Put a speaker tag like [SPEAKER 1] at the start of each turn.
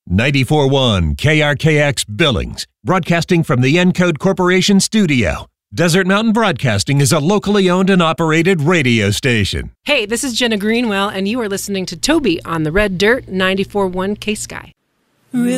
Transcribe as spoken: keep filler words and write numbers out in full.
[SPEAKER 1] ninety-four point one K R K X Billings, broadcasting from the Encode Corporation studio. Desert Mountain Broadcasting is a locally owned and operated radio station.
[SPEAKER 2] Hey, this is Jenna Greenwell, and you are listening to Toby on the Red Dirt ninety-four point one K-Sky.